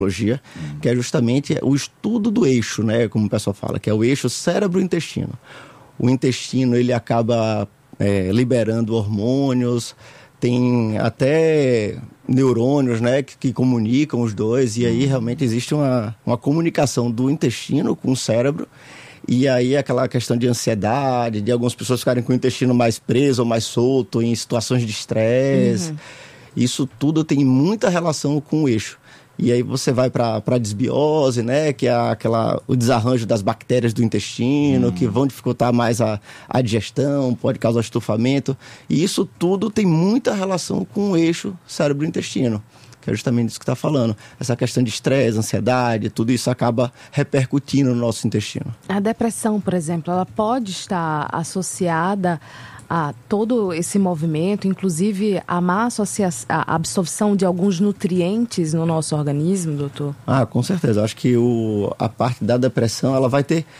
que é justamente o estudo do eixo, né, como o pessoal fala, que é o eixo cérebro-intestino. O intestino, ele acaba liberando hormônios, tem até neurônios, né, que comunicam os dois, e aí realmente existe uma comunicação do intestino com o cérebro, e aí aquela questão de ansiedade, de algumas pessoas ficarem com o intestino mais preso ou mais solto em situações de estresse. Isso tudo tem muita relação com o eixo. E aí você vai para a desbiose, né, que é o desarranjo das bactérias do intestino, que vão dificultar mais a digestão, pode causar estufamento. E isso tudo tem muita relação com o eixo cérebro-intestino, que é justamente isso que está falando. Essa questão de estresse, ansiedade, tudo isso acaba repercutindo no nosso intestino. A depressão, por exemplo, ela pode estar associada a todo esse movimento, inclusive a má a absorção de alguns nutrientes no nosso organismo, doutor? Com certeza. Eu acho que a parte da depressão, ela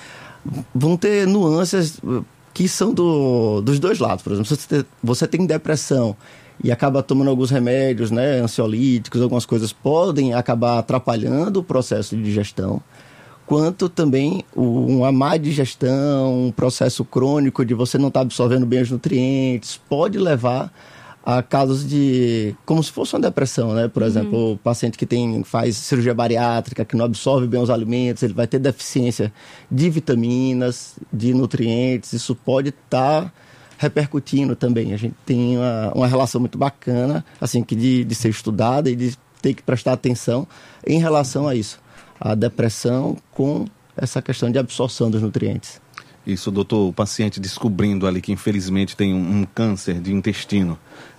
vão ter nuances que são dos dois lados. Por exemplo, se você tem depressão e acaba tomando alguns remédios, né, ansiolíticos, algumas coisas podem acabar atrapalhando o processo de digestão, quanto também uma má digestão, um processo crônico de você não estar absorvendo bem os nutrientes, pode levar a casos de, como se fosse uma depressão, né? Por exemplo, o paciente que faz cirurgia bariátrica, que não absorve bem os alimentos, ele vai ter deficiência de vitaminas, de nutrientes, isso pode estar repercutindo também. A gente tem uma relação muito bacana, assim, de ser estudada e de ter que prestar atenção em relação a isso. A depressão com essa questão de absorção dos nutrientes. Isso, doutor, o paciente descobrindo ali que infelizmente tem um câncer de intestino,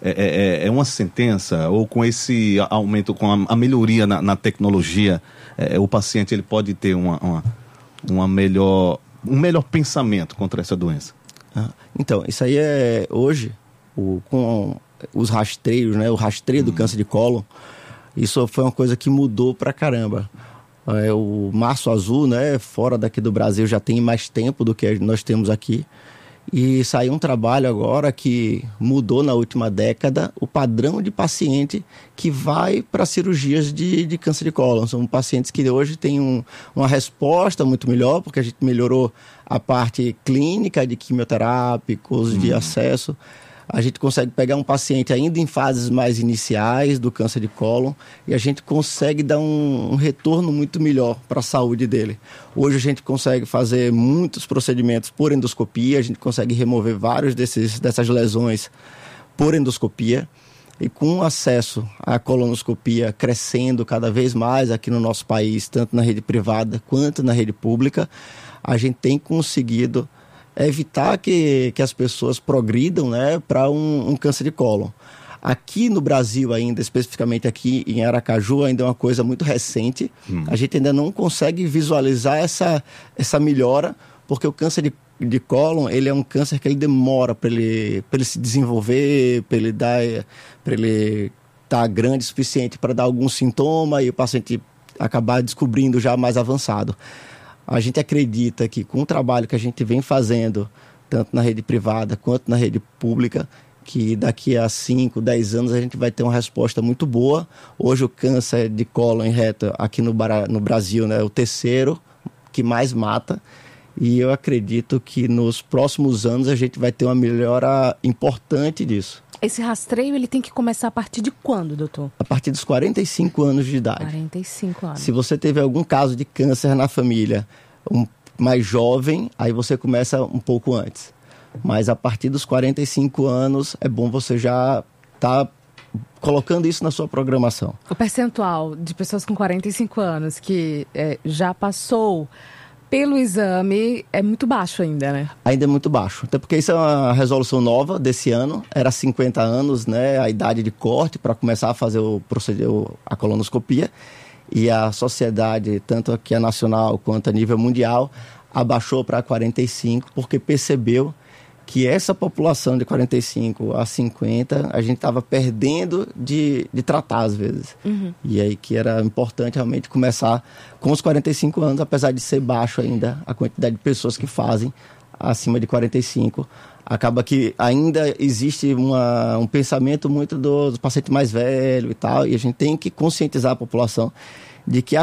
é uma sentença? Ou com esse aumento, com a melhoria na tecnologia, o paciente ele pode ter um melhor pensamento contra essa doença? Então, isso aí hoje, com os rastreios, né, o rastreio do câncer de cólon, isso foi uma coisa que mudou pra caramba. O Março Azul, né, fora daqui do Brasil, já tem mais tempo do que nós temos aqui. E saiu um trabalho agora que mudou na última década o padrão de paciente que vai para cirurgias de câncer de cólon. São pacientes que hoje têm uma resposta muito melhor, porque a gente melhorou a parte clínica de quimioterápicos, de acesso. A gente consegue pegar um paciente ainda em fases mais iniciais do câncer de cólon e a gente consegue dar um retorno muito melhor para a saúde dele. Hoje a gente consegue fazer muitos procedimentos por endoscopia, a gente consegue remover vários dessas lesões por endoscopia. E com acesso à colonoscopia crescendo cada vez mais aqui no nosso país, tanto na rede privada quanto na rede pública, a gente tem conseguido evitar que as pessoas progridam, né, para um câncer de cólon. Aqui no Brasil ainda, especificamente aqui em Aracaju, ainda é uma coisa muito recente. A gente ainda não consegue visualizar essa melhora, porque o câncer de cólon, ele é um câncer que ele demora para ele se desenvolver, para ele estar grande o suficiente para dar algum sintoma e o paciente acabar descobrindo já mais avançado. A gente acredita que com o trabalho que a gente vem fazendo, tanto na rede privada quanto na rede pública, que daqui a 5, 10 anos a gente vai ter uma resposta muito boa. Hoje o câncer de cólon em reto aqui no Brasil, né, é o terceiro que mais mata. E eu acredito que nos próximos anos a gente vai ter uma melhora importante disso. Esse rastreio ele tem que começar a partir de quando, doutor? A partir dos 45 anos de idade. 45 anos. Se você teve algum caso de câncer na família mais jovem, aí você começa um pouco antes. Mas a partir dos 45 anos é bom você já estar colocando isso na sua programação. O percentual de pessoas com 45 anos que já passou pelo exame é muito baixo ainda, né? Ainda é muito baixo. Até porque isso é uma resolução nova desse ano. Era 50 anos, né? A idade de corte para começar a fazer a colonoscopia. E a sociedade, tanto aqui a nacional quanto a nível mundial, abaixou para 45 porque percebeu que essa população de 45 a 50, a gente estava perdendo de tratar às vezes. E aí que era importante realmente começar com os 45 anos, apesar de ser baixo ainda a quantidade de pessoas que fazem acima de 45. Acaba que ainda existe um pensamento muito do paciente mais velho e tal, e a gente tem que conscientizar a população de que